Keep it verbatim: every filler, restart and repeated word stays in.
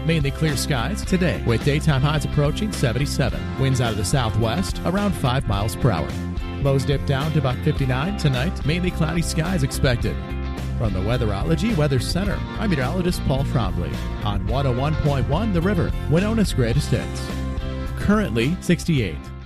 Mainly clear skies today with daytime highs approaching seventy-seven. Winds out of the southwest around five miles per hour. Lows dip down to about fifty-nine tonight. Mainly cloudy skies expected. From the Weatherology Weather Center, I'm meteorologist Paul Trombley on one oh one point one The River, Winona's greatest hits. Currently sixty-eight.